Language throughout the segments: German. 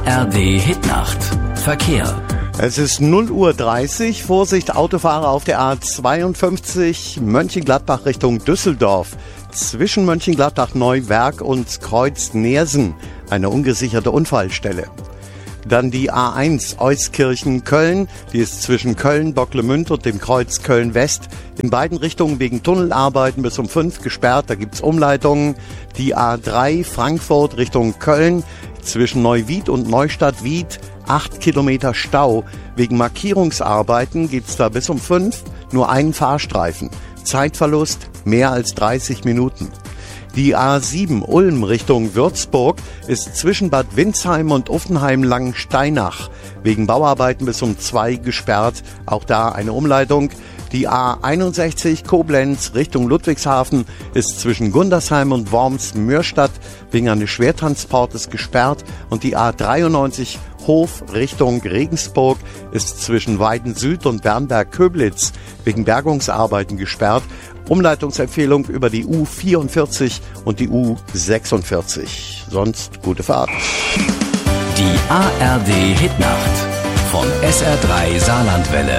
ARD Hitnacht. Verkehr. Es ist 0:30 Uhr. Vorsicht, Autofahrer auf der A52 Mönchengladbach Richtung Düsseldorf. Zwischen Mönchengladbach-Neuwerk und Kreuz Neersen eine ungesicherte Unfallstelle. Dann die A1 Euskirchen-Köln, die ist zwischen Köln-Bocklemünd und dem Kreuz Köln-West in beiden Richtungen wegen Tunnelarbeiten bis um 5 gesperrt, da gibt's Umleitungen. Die A3 Frankfurt Richtung Köln zwischen Neuwied und Neustadt-Wied 8 Kilometer Stau. Wegen Markierungsarbeiten gibt's da bis um 5 nur einen Fahrstreifen. Zeitverlust mehr als 30 Minuten. Die A7 Ulm Richtung Würzburg ist zwischen Bad Windsheim und Uffenheim-Langensteinach wegen Bauarbeiten bis um 2 gesperrt. Auch da eine Umleitung. Die A61 Koblenz Richtung Ludwigshafen ist zwischen Gundersheim und Worms-Mürstadt wegen eines Schwertransportes gesperrt. Und die A93 Hof Richtung Regensburg ist zwischen Weiden Süd und Bernberg-Köblitz wegen Bergungsarbeiten gesperrt. Umleitungsempfehlung über die U44 und die U46. Sonst gute Fahrt. Die ARD Hitnacht von SR3 Saarlandwelle.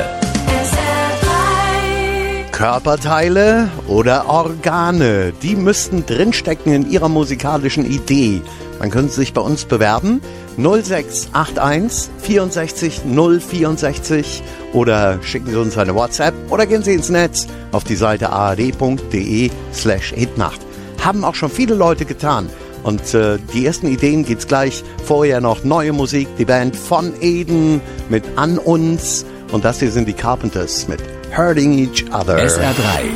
Körperteile oder Organe, die müssten drinstecken in Ihrer musikalischen Idee. Man könnte sich bei uns bewerben. 0681 64 064 oder schicken Sie uns eine WhatsApp oder gehen Sie ins Netz auf die Seite ard.de/Hitnacht. Haben auch schon viele Leute getan. Und die ersten Ideen gibt's gleich. Vorher noch neue Musik, die Band von Eden mit An uns. Und das hier sind die Carpenters mit Hurting Each Other. SR3